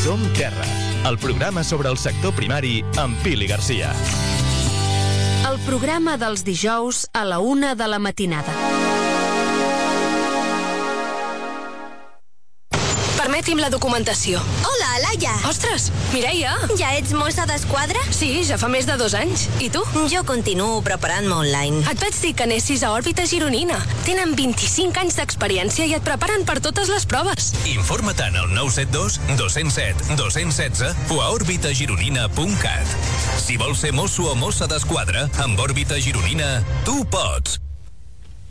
Som Terra, el programa sobre el sector primari amb Pili Garcia. El programa dels dijous a la 1 de la matinada. Permeti'm la documentació. Hola, Laia. Ostres, Mireia. Ja ets mossa d'esquadra? Sí, ja fa més de 2 anys. I tu? Jo continuo preparant-me online. Et vaig dir que anessis a Òrbita Gironina. Tenen 25 anys d'experiència i et preparen per totes les proves. Informa-te'n al 972 207 216 o a orbitagironina.cat. Si vols ser mosso o mossa d'esquadra, amb Òrbita Gironina, tu pots.